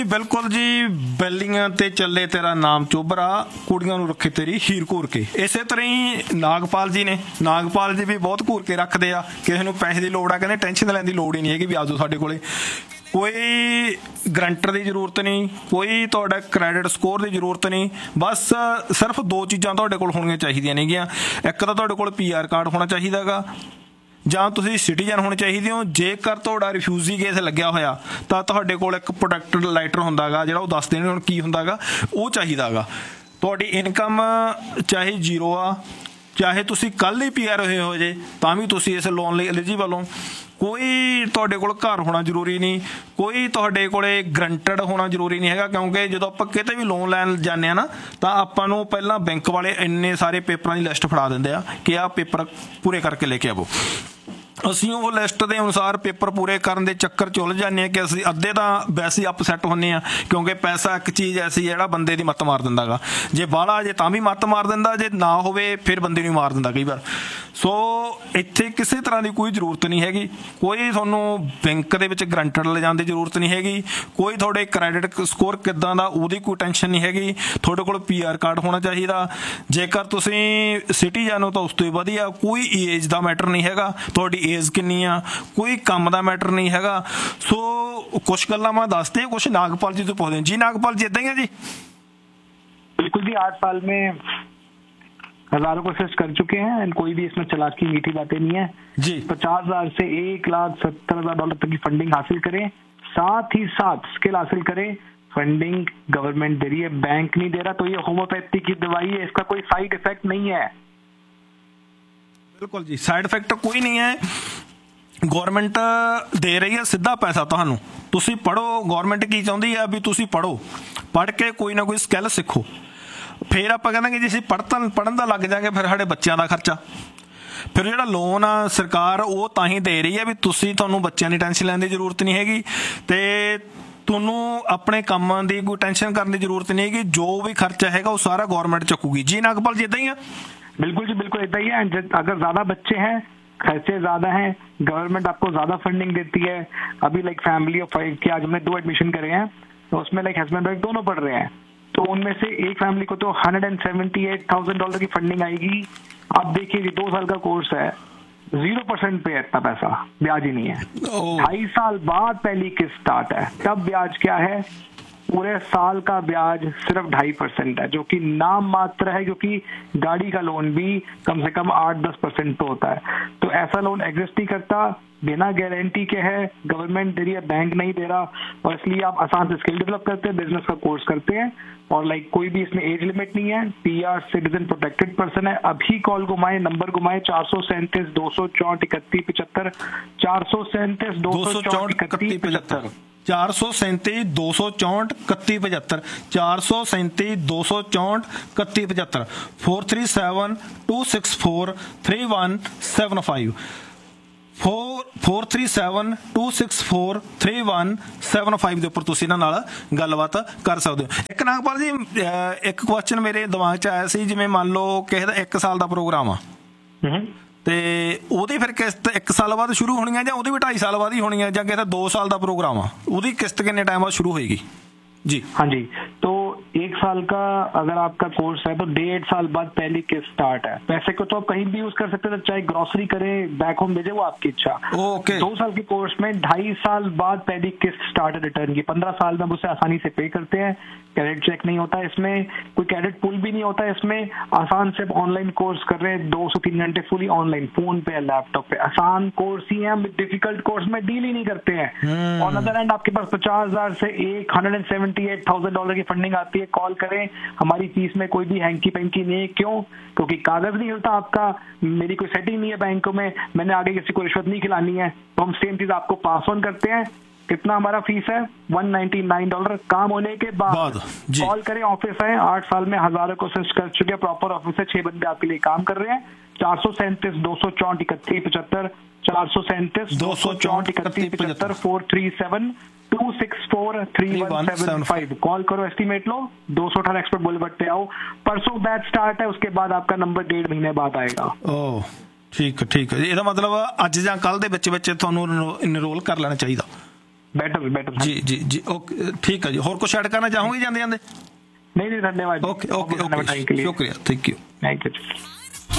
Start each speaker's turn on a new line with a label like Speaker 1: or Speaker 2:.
Speaker 1: ਬਿਲਕੁਲ ਜੀ, ਬੈਲੀਆਂ ਤੇ ਚੱਲੇ ਤੇਰਾ ਨਾਮ ਚੋਬਰਾ, ਕੁੜੀਆਂ ਨੂੰ ਰੱਖੇ ਤੇਰੀ ਹੀਰ ਘੂਰ ਕੇ। ਇਸੇ ਤਰ੍ਹਾਂ ਹੀ ਨਾਗਪਾਲ ਜੀ ਨੇ, ਨਾਗਪਾਲ ਜੀ ਵੀ ਬਹੁਤ ਘੂਰ ਕੇ ਰੱਖਦੇ ਆ। ਕਿਸੇ ਨੂੰ ਪੈਸੇ ਦੀ ਲੋੜ ਆ, ਕਹਿੰਦੇ ਟੈਨਸ਼ਨ ਲੈਣ ਦੀ ਲੋੜ ਹੀ ਨਹੀਂ ਹੈਗੀ ਵੀ ਆ ਜਾਓ ਸਾਡੇ ਕੋਲੇ। ਕੋਈ ਗਰੰਟਰ ਦੀ ਜ਼ਰੂਰਤ ਨਹੀਂ, ਕੋਈ ਤੁਹਾਡਾ ਕ੍ਰੈਡਿਟ ਸਕੋਰ ਦੀ ਜ਼ਰੂਰਤ ਨਹੀਂ। ਬਸ ਸਿਰਫ 2 ਚੀਜ਼ਾਂ ਤੁਹਾਡੇ ਕੋਲ ਹੋਣੀਆਂ ਚਾਹੀਦੀਆਂ ਨੇਗੀਆਂ। ਇੱਕ ਤਾਂ ਤੁਹਾਡੇ ਕੋਲ PR ਕਾਰਡ ਹੋਣਾ ਚਾਹੀਦਾ ਗਾ, ਜਾਂ ਤੁਸੀਂ ਸਿਟੀਜ਼ਨ ਹੋਣੇ ਚਾਹੀਦੇ ਹੋ। ਜੇਕਰ ਤੁਹਾਡਾ ਰਿਫਿਊਜੀ ਕੇਸ ਲੱਗਿਆ ਹੋਇਆ ਤਾਂ ਤੁਹਾਡੇ ਕੋਲ ਇੱਕ ਪ੍ਰੋਟੈਕਟਡ ਲੈਟਰ ਹੁੰਦਾ ਗਾ, ਜਿਹੜਾ ਉਹ ਦੱਸ ਦੇਣ ਹੁਣ ਕੀ ਹੁੰਦਾ ਗਾ, ਉਹ ਚਾਹੀਦਾ ਗਾ। ਤੁਹਾਡੀ ਇਨਕਮ ਚਾਹੇ 0 ਆ, ਚਾਹੇ ਤੁਸੀਂ ਕੱਲ੍ਹ ਹੀ PR ਹੋਏ ਹੋ ਜੇ, ਤਾਂ ਵੀ ਤੁਸੀਂ ਇਸ ਲੋਨ ਲਈ ਐਲੀਜੀਬਲ ਹੋ। ਕੋਈ ਤੁਹਾਡੇ ਕੋਲ ਘਰ ਹੋਣਾ ਜ਼ਰੂਰੀ ਨਹੀਂ, ਕੋਈ ਤੁਹਾਡੇ ਕੋਲੇ ਗਰੰਟਡ ਹੋਣਾ ਜ਼ਰੂਰੀ ਨਹੀਂ ਹੈਗਾ। ਕਿਉਂਕਿ ਜਦੋਂ ਆਪਾਂ ਕਿਤੇ ਵੀ ਲੋਨ ਲੈਣ ਜਾਂਦੇ ਹਾਂ ਨਾ, ਤਾਂ ਆਪਾਂ ਨੂੰ ਪਹਿਲਾਂ ਬੈਂਕ ਵਾਲੇ ਇੰਨੇ ਸਾਰੇ ਪੇਪਰਾਂ ਦੀ ਲਿਸਟ ਫੜਾ ਦਿੰਦੇ ਆ ਕਿ ਆਹ ਪੇਪਰ ਪੂਰੇ ਕਰਕੇ ਲੈ ਕੇ ਆਵੋ। ਅਸੀਂ ਉਹ ਲਿਸਟ ਦੇ ਅਨੁਸਾਰ ਪੇਪਰ ਪੂਰੇ ਕਰਨ ਦੇ ਚੱਕਰ 'ਚ ਉਲਝ ਜਾਂਦੇ ਹਾਂ ਕਿ ਅਸੀਂ ਅੱਧੇ ਤਾਂ ਵੈਸੇ ਹੀ ਅਪਸੈਟ ਹੁੰਦੇ ਹਾਂ, ਕਿਉਂਕਿ ਪੈਸਾ ਇੱਕ ਚੀਜ਼ ਐਸੀ ਜਿਹੜਾ ਬੰਦੇ ਦੀ ਮੱਤ ਮਾਰ ਦਿੰਦਾ ਗਾ। ਜੇ ਬਾਹਲਾ ਜੇ ਤਾਂ ਵੀ ਮੱਤ ਮਾਰ ਦਿੰਦਾ, ਜੇ ਨਾ ਹੋਵੇ ਫਿਰ ਬੰਦੇ ਨੂੰ ਮਾਰ ਦਿੰਦਾ ਕਈ ਵਾਰ। ਸੋ ਇੱਥੇ ਕਿਸੇ ਤਰ੍ਹਾਂ ਦੀ ਕੋਈ ਜ਼ਰੂਰਤ ਨਹੀਂ ਹੈਗੀ। ਕੋਈ ਤੁਹਾਨੂੰ ਬੈਂਕ ਦੇ ਵਿੱਚ ਗਰੰਟਡ ਲਿਜਾਣ ਦੀ ਜ਼ਰੂਰਤ ਨਹੀਂ ਹੈਗੀ। ਕੋਈ ਤੁਹਾਡੇ ਕ੍ਰੈਡਿਟ ਸਕੋਰ ਕਿੱਦਾਂ ਦਾ, ਉਹਦੀ ਕੋਈ ਟੈਨਸ਼ਨ ਨਹੀਂ ਹੈਗੀ। ਤੁਹਾਡੇ ਕੋਲ PR ਕਾਰਡ ਹੋਣਾ ਚਾਹੀਦਾ। ਜੇਕਰ ਤੁਸੀਂ ਸਿਟੀਜ਼ਨ ਹੋ ਤਾਂ ਉਸ ਤੋਂ ਹੀ ਵਧੀਆ। ਕੋਈ ਏਜ ਦਾ ਮੈਟਰ ਨਹੀਂ ਹੈਗਾ, ਤੁਹਾਡੀ ਏਜ ਕਿੰਨੀ ਆ, ਕੋਈ ਕੰਮ ਦਾ ਮੈਟਰ ਨਹੀਂ ਹੈਗਾ। ਸੋ ਕੁਛ ਗੱਲਾਂ ਮੈਂ ਦੱਸਦੇ, ਕੁਛ नागपाल जी तो पूछते हैं। जी नागपाल जी, इदा ही है जी?
Speaker 2: बिल्कुल जी, 8 साल में हजारों कोशिश कर चुके हैं एंड कोई भी इसमें चालाकी मीठी बातें नहीं है
Speaker 1: जी।
Speaker 2: 50,000 से $1,70,000 तक की फंडिंग हासिल करें, साथ ही साथ स्किल हासिल करें। फंडिंग गवर्नमेंट दे रही है, बैंक नहीं दे रहा। तो ये होम्योपैथी की दवाई है, इसका कोई साइड इफेक्ट नहीं है।
Speaker 1: बिल्कुल जी, साइड इफेक्ट कोई नहीं है। गौरमेंट दे रही है ਸਿੱਧਾ ਪੈਸਾ ਤੁਹਾਨੂੰ। ਤੁਸੀਂ ਪੜ੍ਹੋ। ਗੌਰਮੈਂਟ ਕੀ ਚਾਹੁੰਦੀ ਹੈ ਵੀ ਤੁਸੀਂ ਪੜ੍ਹੋ, ਪੜ੍ਹ ਕੇ ਕੋਈ ਨਾ ਕੋਈ ਸਕਿੱਲ ਸਿੱਖੋ। ਫਿਰ ਆਪਾਂ ਕਹਿੰਦੇ ਜੇ ਅਸੀਂ ਪੜ੍ਹਨ ਦਾ ਲੱਗ ਜਾਗੇ, ਫਿਰ ਸਾਡੇ ਬੱਚਿਆਂ ਦਾ ਖਰਚਾ। ਫਿਰ ਜਿਹੜਾ ਲੋਨ ਆ ਸਰਕਾਰ ਉਹ ਤਾਂ ਹੀ ਦੇ ਰਹੀ ਹੈ ਵੀ ਤੁਹਾਨੂੰ ਬੱਚਿਆਂ ਦੀ ਟੈਨਸ਼ਨ ਲੈਣ ਦੀ ਜ਼ਰੂਰਤ ਨਹੀਂ ਹੈਗੀ, ਤੇ ਤੁਹਾਨੂੰ ਆਪਣੇ ਕੰਮਾਂ ਦੀ ਕੋਈ ਟੈਨਸ਼ਨ ਕਰਨ ਦੀ ਜ਼ਰੂਰਤ ਨਹੀਂ ਹੈਗੀ। ਜੋ ਵੀ ਖਰਚਾ ਹੈਗਾ ਉਹ ਸਾਰਾ ਗੌਰਮੈਂਟ ਚੱਕੂਗੀ। ਜੀ नागपाल जी, इदा ही है?
Speaker 2: बिल्कुल जी, बिल्कुल इदा ही है। अगर ज्यादा बच्चे हैं, खर्चे ज्यादा हैं, गवर्नमेंट आपको ज्यादा फंडिंग देती है। अभी लाइक फैमिली ऑफ 5 के आज हमने 2 एडमिशन करे हैं, तो उसमें लाइक हस्बैंड वाइफ दोनों पढ़ रहे हैं। तो उनमें से एक फैमिली को तो $178,000 की फंडिंग आएगी। आप देखिए 2 साल का कोर्स है, 0% पे है, इतना पैसा ब्याज ही नहीं है। 2.5 साल बाद पहली किस्त स्टार्ट है, तब ब्याज क्या है? पूरे साल का ब्याज सिर्फ 2.5% है, जो कि नाम मात्र है, क्योंकि गाड़ी का लोन भी कम से कम 8-10% तो होता है। तो ऐसा लोन एग्जिस्ट नहीं करता, बिना गारंटी के है, गवर्नमेंट दे रही है, बैंक नहीं दे रहा। और इसलिए आप आसान से स्किल डेवलप करते हैं, बिजनेस का कोर्स करते हैं, और लाइक कोई भी इसमें एज लिमिट नहीं है। PR सिटीजन प्रोटेक्टेड पर्सन है। अभी कॉल घुमाए, नंबर घुमाए 437 264 31 75, 437 264 31 75,
Speaker 1: 437 264 31 75, 437 264 31 75, 437 264 3175, 437 264 3175 ਦੇ ਉੱਪਰ ਤੁਸੀਂ ਇਹਨਾਂ ਨਾਲ ਗੱਲਬਾਤ ਕਰ ਸਕਦੇ ਹੋ। ਇੱਕ नागपाल ਜੀ, ਇੱਕ ਕੁਐਸਚਨ ਮੇਰੇ ਦਿਮਾਗ 'ਚ ਆਇਆ ਸੀ। ਜਿਵੇਂ ਮੰਨ ਲਓ ਕਿਸੇ ਦਾ 1 ਸਾਲ ਦਾ ਪ੍ਰੋਗਰਾਮ ਆ, ਤੇ ਉਹਦੀ ਫਿਰ ਕਿਸ਼ਤ 1 ਸਾਲ ਬਾਅਦ ਸ਼ੁਰੂ ਹੋਣੀ ਹੈ, ਜਾਂ ਉਹਦੀ ਵੀ 2.5 ਸਾਲ ਬਾਅਦ ਹੀ ਹੋਣੀ ਹੈ, ਜਾਂ ਕਿਸੇ ਦਾ 2 ਸਾਲ ਦਾ ਪ੍ਰੋਗਰਾਮ ਆ, ਉਹਦੀ ਕਿਸ਼ਤ ਕਿੰਨੇ ਟਾਈਮ ਬਾਅਦ शुरू होएगी? जी
Speaker 2: हाँ जी, तो 1 साल का अगर आपका कोर्स है तो 1.5 साल बाद पहली किस्त स्टार्ट है। पैसे को तो आप कहीं भी यूज कर सकते हैं, चाहे ग्रोसरी करें, बैक होम भेजे, वो आपकी इच्छा।
Speaker 1: ओके।
Speaker 2: 2 साल के कोर्स में 2.5 साल बाद पहली किस्त स्टार्ट है रिटर्न की। 15 साल में उसे आसानी से पे करते हैं। क्रेडिट चेक नहीं होता इसमें, कोई क्रेडिट पुल भी नहीं होता इसमें। आसान से ऑनलाइन कोर्स कर रहे हैं, 2 से 3 घंटे फुली ऑनलाइन, फोन पे या लैपटॉप पे। आसान कोर्स ही है, हम डिफिकल्ट कोर्स में डील ही नहीं करते हैं। ऑन अदर एंड आपके पास 50,000 से $178,000 की फंडिंग आती है। कॉल करें, हमारी फीस में कोई भी हैंकी पैंकी नहीं है। क्यों? क्योंकि कागज नहीं हिलता आपका, मेरी कोई सेटिंग नहीं है बैंकों में, मैंने आगे किसी को रिश्वत नहीं खिलानी है। तो हम सेम चीज आपको पास ऑन करते हैं। कितना हमारा फीस है? $199। काम होने के बाद कॉल करें, ऑफिस है। 8 साल में हजारों कोशिश कर चुके हैं, प्रॉपर ऑफिस है, 6 बंदे आपके लिए काम कर रहे हैं। 437 264 31 75, 437 264 31 75, 437 264 3175। कॉल करो, एस्टीमेट लो, 218 एक्सपर्ट बुलेवर्ड पे आओ। परसों बैच स्टार्ट है, उसके बाद आपका नंबर 1.5 महीने बाद आएगा।
Speaker 1: ओह ठीक है, ठीक है। ਇਹਦਾ ਮਤਲਬ ਅੱਜ ਜਾਂ ਕੱਲ ਦੇ ਵਿੱਚ ਤੁਹਾਨੂੰ ਇਨਰੋਲ ਕਰ ਲੈਣਾ ਚਾਹੀਦਾ।
Speaker 2: बेटर
Speaker 1: जी जी जी ओके ठीक है जी। और कुछ ऐड करना चाहोगे जाते जाते?
Speaker 2: नहीं धन्यवाद।
Speaker 1: ओके ओके ओके शुक्रिया थैंक यू।